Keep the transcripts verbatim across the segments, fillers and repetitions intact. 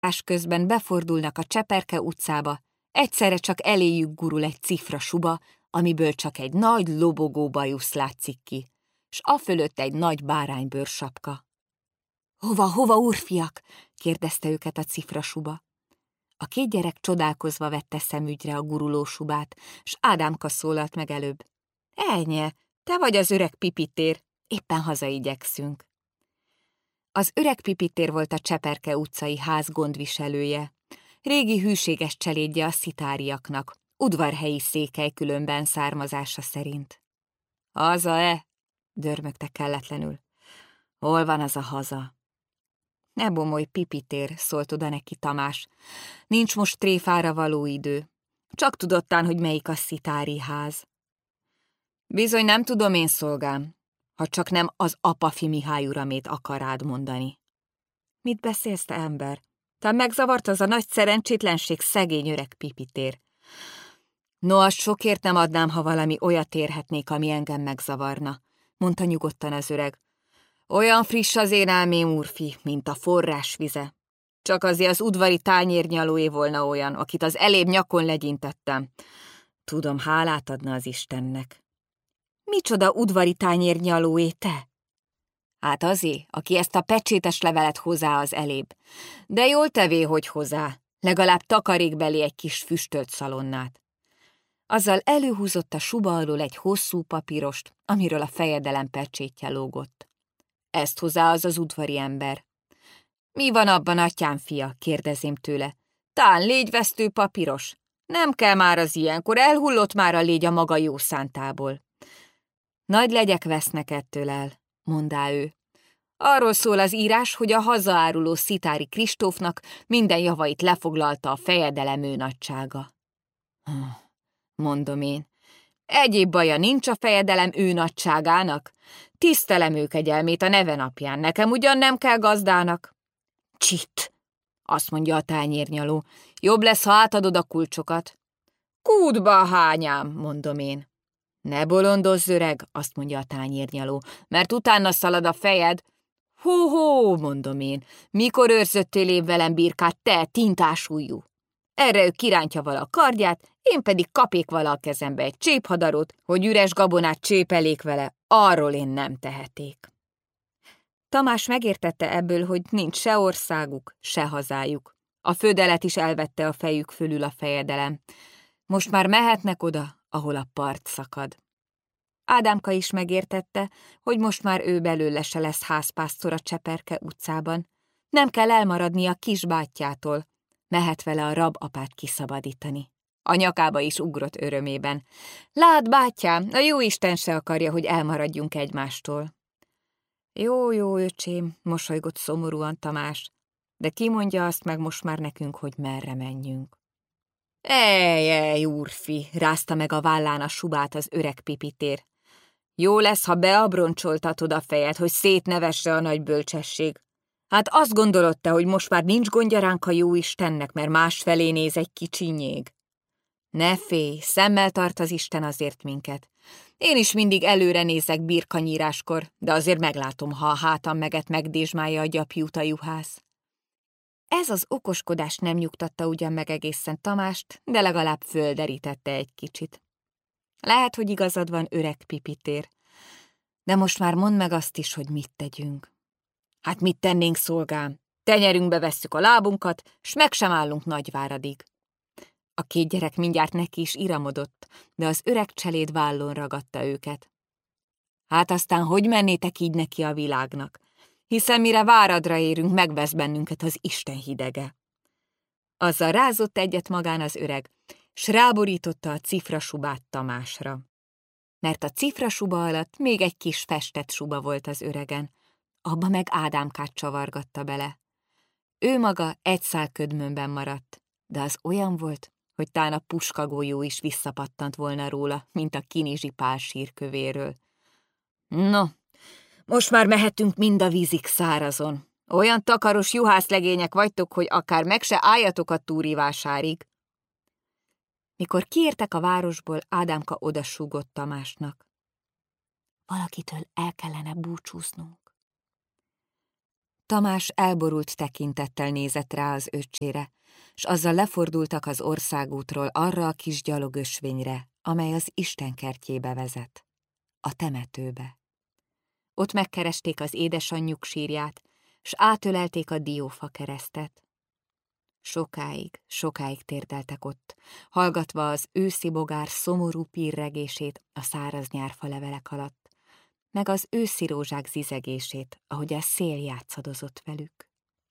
Közben befordulnak a Cseperke utcába, egyszerre csak eléjük gurul egy cifra suba, amiből csak egy nagy lobogó bajusz látszik ki, s afölött egy nagy báránybőrsapka. Hova, hova, úrfiak? Kérdezte őket a cifra suba. A két gyerek csodálkozva vette szemügyre a guruló subát, s Ádámka szólalt meg előbb. Elnye, te vagy az öreg Pipitér, éppen hazaigyekszünk. Az öreg Pipitér volt a Cseperke utcai ház gondviselője, régi hűséges cselédje a szitáriaknak, udvarhelyi székely különben származása szerint. Haza-e? Dörmögte kelletlenül. Hol van az a haza? Ne bomolj, Pipitér, szólt oda neki Tamás. Nincs most tréfára való idő. Csak tudottán, hogy melyik a szitári ház. Bizony nem tudom én, szolgám, ha csak nem az apafi Mihály uramét akar rád mondani. Mit beszélsz, te ember? Te megzavart az a nagy szerencsétlenség, szegény öreg Pipitér. No, azt sokért nem adnám, ha valami olyat érhetnék, ami engem megzavarna, mondta nyugodtan az öreg. Olyan friss az én elmém, úrfi, mint a forrás vize. Csak azért az udvari tányérnyalóé volna olyan, akit az elébb nyakon legyintettem. Tudom, hálát adna az Istennek. Micsoda udvari tányérnyalóé te? Hát azé, aki ezt a pecsétes levelet hozzá az elébb. De jól tevé, hogy hozzá, legalább takarék belé egy kis füstölt szalonnát. Azzal előhúzott a suba alól egy hosszú papírost, amiről a fejedelem pecsétje lógott. Ezt hozzá az az udvari ember. Mi van abban, atyám fia? Kérdezém tőle. Tán légyvesztő papíros. Nem kell már az ilyenkor, elhullott már a légy a maga jó szántából. Nagy legyek vesznek ettől el, mondá ő. Arról szól az írás, hogy a hazaáruló Szitári Kristófnak minden javait lefoglalta a fejedelem őnagysága. Mondom én. Egyéb baja nincs a fejedelem őnagyságának? Tisztelem ő kegyelmét a neve napján, nekem ugyan nem kell gazdának. Csit, azt mondja a tányérnyaló, jobb lesz, ha átadod a kulcsokat. Kútba hányám, mondom én. Ne bolondozz, öreg, azt mondja a tányérnyaló, mert utána szalad a fejed. Hó-hó, mondom én, mikor őrzöttél év velem birkát, te, tintás ujjú? Erre ő kirántja vala a kardját, én pedig kapék vala a kezembe egy cséphadarót, hogy üres gabonát csépelék vele, arról én nem teheték. Tamás megértette ebből, hogy nincs se országuk, se hazájuk. A födelet is elvette a fejük fölül a fejedelem. Most már mehetnek oda, ahol a part szakad. Ádámka is megértette, hogy most már ő belőle se lesz házpásztor a Cseperke utcában. Nem kell elmaradni a kisbátyjától. Mehet vele a rabapát kiszabadítani. A nyakába is ugrott örömében. Lát, bátyám, a jóisten se akarja, hogy elmaradjunk egymástól. Jó, jó, öcsém, mosolygott szomorúan Tamás, de ki mondja azt meg most már nekünk, hogy merre menjünk? Ej, ej, úrfi, rázta meg a vállán a subát az öreg Pipitér. Jó lesz, ha beabroncsoltatod a fejed, hogy szétnevesse a nagy bölcsesség. Hát azt gondolod te, hogy most már nincs gondja ránk a jóistennek, mert másfelé néz egy kicsi nyég. Ne félj, szemmel tart az Isten azért minket. Én is mindig előre nézek birkanyíráskor, de azért meglátom, ha a hátam meget megdésmálja a gyapjút a juhász. Ez az okoskodás nem nyugtatta ugyan meg egészen Tamást, de legalább földerítette egy kicsit. Lehet, hogy igazad van, öreg Pipitér, de most már mondd meg azt is, hogy mit tegyünk. Hát mit tennénk, szolgám? Tenyerünkbe vesszük a lábunkat, s meg sem állunk Nagyváradig. A két gyerek mindjárt neki is iramodott, de az öreg cseléd vállon ragadta őket. Hát aztán hogy mennétek így neki a világnak? Hiszen mire Váradra érünk, megvesz bennünket az Isten hidege. Azzal rázott egyet magán az öreg, s ráborította a cifrasubát Tamásra. Mert a cifrasuba alatt még egy kis festett suba volt az öregen, abba meg Ádámkát csavargatta bele. Ő maga egy szál ködmönben maradt, de az olyan volt, hogy tán a puskagólyó is visszapattant volna róla, mint a Kinizsi Pál sírkövéről. No, most már mehetünk mind a vízig szárazon. Olyan takaros juhászlegények vagytok, hogy akár meg se álljatok a túrivásárig. Mikor kiértek a városból, Ádámka odasúgott Tamásnak. Valakitől el kellene búcsúznunk. Tamás elborult tekintettel nézett rá az öccsére, s azzal lefordultak az országútról arra a kis gyalogösvényre, amely az Isten kertjébe vezet, a temetőbe. Ott megkeresték az édesanyjuk sírját, s átölelték a diófa keresztet. Sokáig, sokáig térdeltek ott, hallgatva az őszi bogár szomorú pirregését a száraz nyárfa levelek alatt, meg az őszi rózsák zizegését, ahogy a szél játszadozott velük.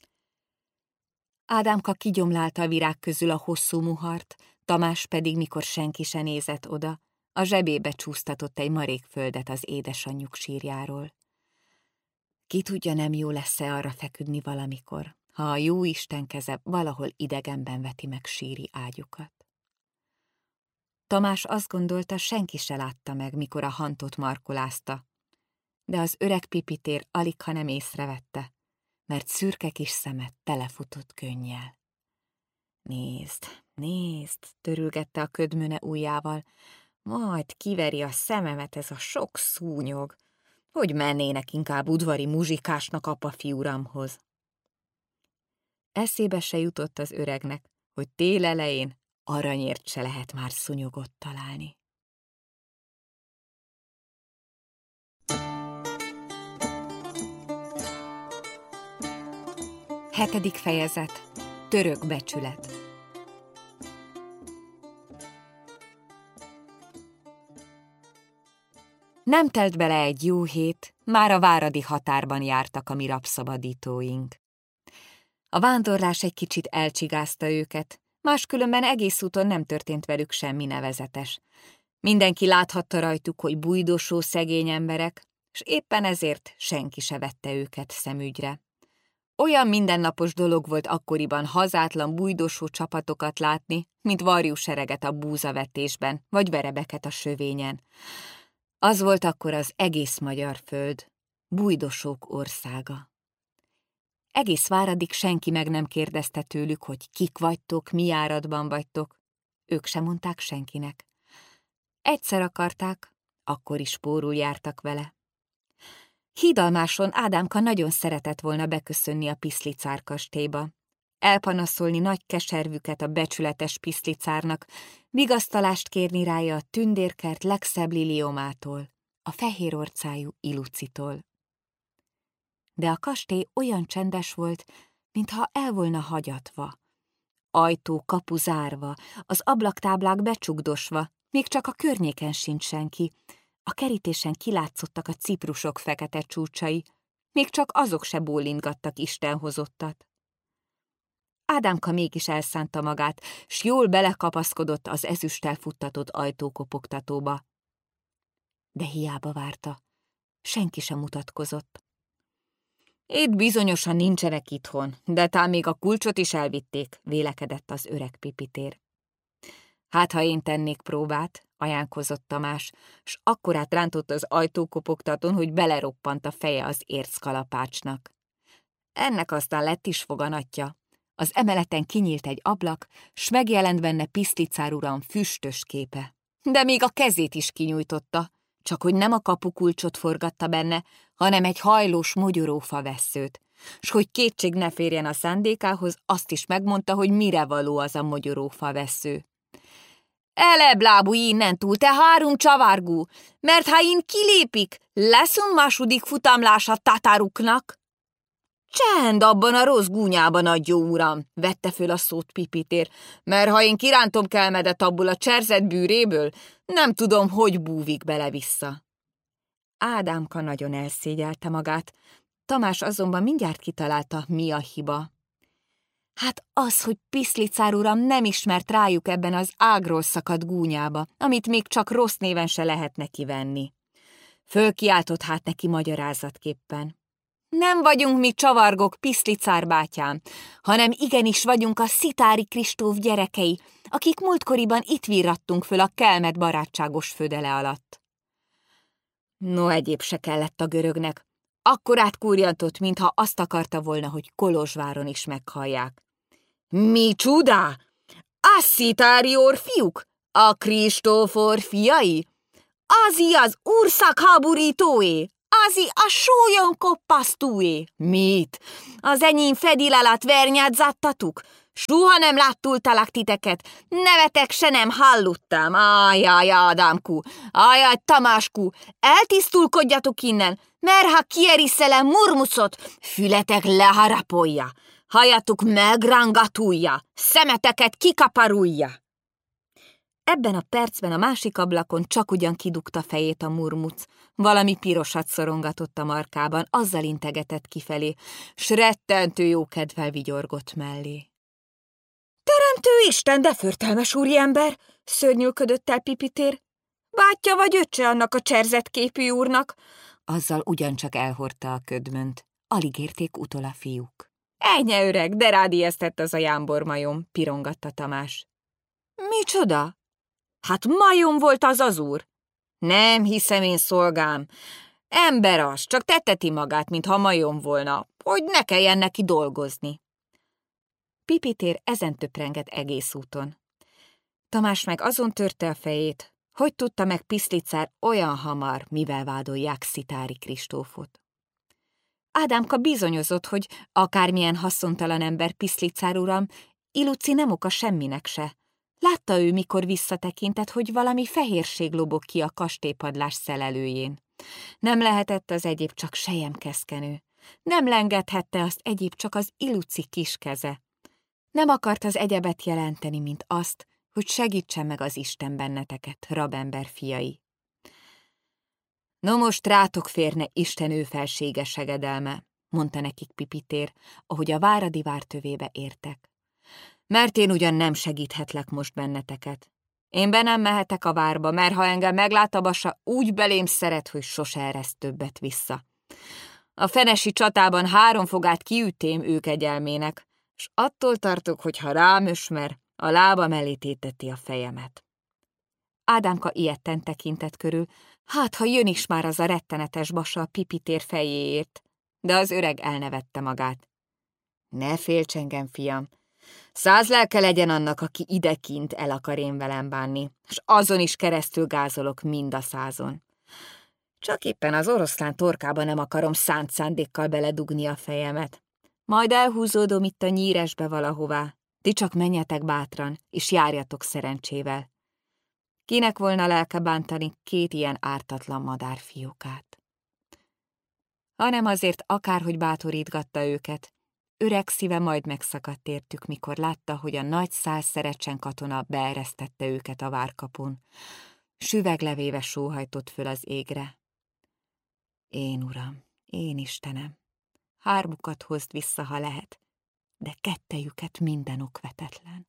Ádámka kigyomlálta a virág közül a hosszú muhart, Tamás pedig, mikor senki se nézett oda, a zsebébe csúsztatott egy marék földet az édesanyjuk sírjáról. Ki tudja, nem jó lesz-e arra feküdni valamikor, ha a jó Isten keze valahol idegenben veti meg síri ágyukat. Tamás azt gondolta, senki se látta meg, mikor a hantot markolázta, de az öreg Pipitér aligha nem észrevette, mert szürke kis szeme telefutott könnyel. Nézd, nézd, törülgette a ködmöne ujjával, majd kiveri a szememet ez a sok szúnyog, hogy mennének inkább udvari muzsikásnak apa-fiúramhoz. Eszébe se jutott az öregnek, hogy tél elején aranyért se lehet már szúnyogot találni. Hetedik fejezet. Török becsület. Nem telt bele egy jó hét, már a váradi határban jártak a mi rabszabadítóink. A vándorlás egy kicsit elcsigázta őket, máskülönben egész úton nem történt velük semmi nevezetes. Mindenki láthatta rajtuk, hogy bújdosó szegény emberek, s éppen ezért senki se vette őket szemügyre. Olyan mindennapos dolog volt akkoriban hazátlan bújdosó csapatokat látni, mint varjúsereget a búzavetésben, vagy verebeket a sövényen. Az volt akkor az egész magyar föld, bújdosók országa. Egész váradig senki meg nem kérdezte tőlük, hogy kik vagytok, mi járatban vagytok. Ők sem mondták senkinek. Egyszer akarták, akkor is pórul jártak vele. Hídalmáson Ádámka nagyon szeretett volna beköszönni a Piszlicár kastélyba, elpanaszolni nagy keservüket a becsületes Piszlicárnak, vigasztalást kérni rája a tündérkert legszebb liliomától, a fehér orcájú Ilucitól. De a kastély olyan csendes volt, mintha el volna hagyatva. Ajtó, kapu zárva, az ablaktáblák becsugdosva, még csak a környéken sincs senki. A kerítésen kilátszottak a ciprusok fekete csúcsai, még csak azok se bólintgattak Isten hozottat. Ádámka mégis elszánta magát, s jól belekapaszkodott az ezüsttel futtatott ajtókopogtatóba. De hiába várta, senki sem mutatkozott. Itt bizonyosan nincsenek itthon, de tán még a kulcsot is elvitték, vélekedett az öreg Pipitér. Hát, ha én tennék próbát, ajánkozott Tamás, s akkorát rántott az ajtókopogtatón, hogy beleroppant a feje az érckalapácsnak. Ennek aztán lett is foganatja. Az emeleten kinyílt egy ablak, s megjelent benne Piszlicár uram füstös képe. De még a kezét is kinyújtotta, csak hogy nem a kapukulcsot forgatta benne, hanem egy hajlós mogyorófa vesszőt, s hogy kétség ne férjen a szándékához, azt is megmondta, hogy mire való az a mogyorófa vessző. Elebb lábúj innen túl, te három csavárgú, mert ha én kilépik, leszünk második futamlás a tatáruknak. Csend abban a rossz gúnyában, adjó uram, vette föl a szót Pipitér, mert ha én kirántom kelmedet abból a cserzett bűréből, nem tudom, hogy búvik bele vissza. Ádámka nagyon elszégyelte magát, Tamás azonban mindjárt kitalálta, mi a hiba. Hát az, hogy Piszlicár uram nem ismert rájuk ebben az ágról szakadt gúnyába, amit még csak rossz néven se lehet neki venni. Fölkiáltott hát neki magyarázatképpen. Nem vagyunk mi csavargok, Piszlicár bátyám, hanem igenis vagyunk a Szitári Kristóf gyerekei, akik múltkoriban itt virrattunk föl a kelmet barátságos födele alatt. No, egyéb se kellett a görögnek. Akkorát kurjantott, mintha azt akarta volna, hogy Kolozsváron is meghallják. Mi csodá? A Szitári orfiúk? A Kristófor fiai? Az az úrszak háborítóé? Azi a súlyon koppasztúé! Mit? Az enyém fedilelat vernyádzattatuk? Soha nem láttultalak titeket, nevetek se nem hallottam. Ajaj, Ádámku, ajaj, Tamásku, eltisztulkodjatok innen, mert ha kieriszelem murmucot, fületek leharapolja, hajatuk megrangatulja, szemeteket kikaparulja. Ebben a percben a másik ablakon csak ugyan kidugta fejét a murmuc, valami pirosat szorongatott a markában, azzal integetett kifelé, s rettentő jókedvel vigyorgott mellé. Teremtő Isten, de förtelmes úriember, szörnyűködött el Pipitér. Bátyja vagy öccse annak a cserzett képű úrnak? Azzal ugyancsak elhordta a ködmönt. Alig érték utol a fiúk. Ennyi öreg, de rád ijesztett az a jámbormajom, pirongatta Tamás. Micsoda? Hát majom volt az az úr. Nem hiszem én, szolgám. Ember az, csak tetteti magát, mintha majom volna, hogy ne kelljen neki dolgozni. Pipitér ezen töprengett egész úton. Tamás meg azon törte a fejét, hogy tudta meg Piszlicár olyan hamar, mivel vádolják Szitári Kristófot. Ádámka bizonyozott, hogy akármilyen haszontalan ember Piszlicár uram, Iluci nem oka semminek se. Látta ő, mikor visszatekintett, hogy valami fehérség lobog ki a kastélypadlás szelelőjén. Nem lehetett az egyéb csak selyemkeszkenő. Nem lengethette azt egyéb csak az Iluci kis keze. Nem akart az egyebet jelenteni, mint azt, hogy segítsen meg az Isten benneteket, rabember fiai. No most rátok férne Isten ő felsége segedelme, mondta nekik Pipitér, ahogy a váradi vártövébe értek. Mert én ugyan nem segíthetlek most benneteket. Én be nem mehetek a várba, mert ha engem meglát a basa, úgy belém szeret, hogy sose ereszt többet vissza. A fenesi csatában három fogát kiütém ők egyelmének, s attól tartok, hogy ha rám ösmer, a lába mellé téteti a fejemet. Ádámka ijedten tekintett körül, hát ha jön is már az a rettenetes basa a Pipitér fejéért, de az öreg elnevette magát. Ne félts engem, fiam, száz lelke legyen annak, aki idekint el akar én velem bánni, s azon is keresztül gázolok mind a százon. Csak éppen az oroszlán torkába nem akarom szánt szándékkal beledugni a fejemet. Majd elhúzódom itt a nyíresbe valahová. Ti csak menjetek bátran, és járjatok szerencsével. Kinek volna lelke bántani két ilyen ártatlan madárfiókát? Hanem azért akárhogy bátorítgatta őket, öreg szíve majd megszakadt értük, mikor látta, hogy a nagy száz szerecsen katona beeresztette őket a várkapun. Süveglevéve sóhajtott föl az égre. Én, uram, én Istenem, hármukat hozd vissza, ha lehet, de kettejüket minden ok vetetlen.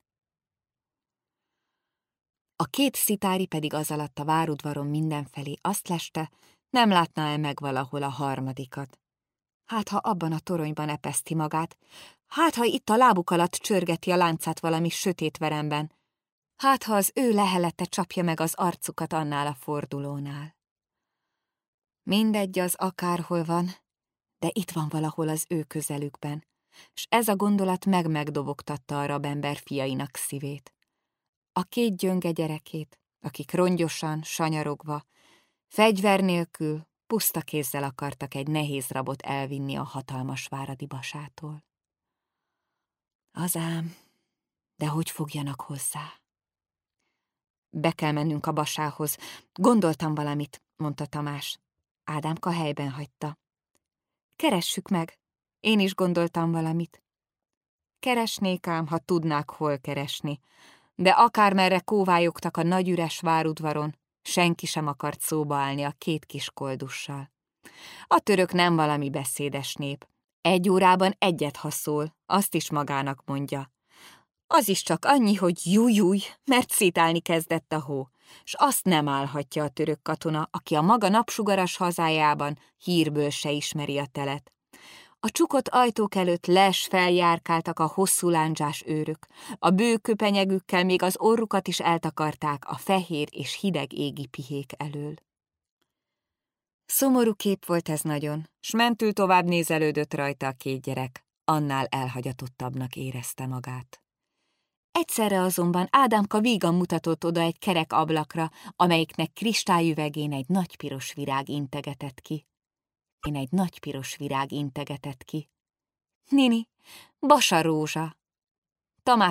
A két szitári pedig az alatt a várudvaron mindenfelé azt leste, nem látná-e meg valahol a harmadikat. Hát, ha abban a toronyban epeszti magát, hát, ha itt a lábuk alatt csörgeti a láncát valami sötét veremben, hát, ha az ő lehelete csapja meg az arcukat annál a fordulónál. Mindegy az akárhol van, de itt van valahol az ő közelükben, s ez a gondolat meg-megdobogtatta a rabember fiainak szívét. A két gyönge gyerekét, akik rongyosan, sanyarogva, fegyver nélkül, puszta kézzel akartak egy nehéz rabot elvinni a hatalmas váradi basától. Az ám, de hogy fogjanak hozzá? Be kell mennünk a basához. Gondoltam valamit, mondta Tamás. Ádámka helyben hagyta. Keressük meg. Én is gondoltam valamit. Keresnék ám, ha tudnák, hol keresni. De akármerre kóvályogtak a nagy üres várudvaron, senki sem akart szóba állni a két kis koldussal. A török nem valami beszédes nép. Egy órában egyet haszol, azt is magának mondja. Az is csak annyi, hogy jújjúj, mert szétálni kezdett a hó, s azt nem állhatja a török katona, aki a maga napsugaras hazájában hírből se ismeri a telet. A csukott ajtók előtt les feljárkáltak a hosszú lándzsás őrök, a bő köpenyegükkel még az orrukat is eltakarták a fehér és hideg égi pihék elől. Szomorú kép volt ez nagyon, s mentül tovább nézelődött rajta a két gyerek, annál elhagyatottabbnak érezte magát. Egyszerre azonban Ádámka vígan mutatott oda egy kerek ablakra, amelyiknek kristályüvegén egy nagy piros virág integetett ki. Én egy nagy piros virág integetett ki. Nini, Basa rózsa. Tamás